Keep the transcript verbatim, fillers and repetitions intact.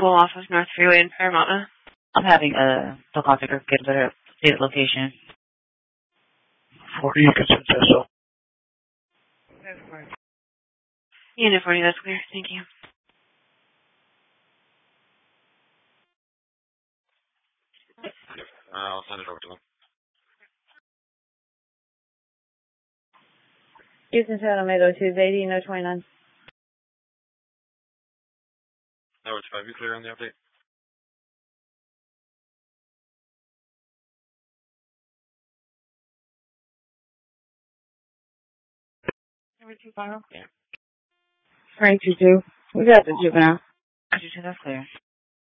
Well, off of North Freeway in Paramount. I'm having a the contact get a better updated location. forty, you can send Cecil. Unit forty, that's clear. Thank you. Uh, I'll send it over to them. Houston Town Omega two eighty, no twenty-nine. That was five. You clear on the update? Number two, file. Yeah. Frank two two. We got the juvenile. two two, that's clear.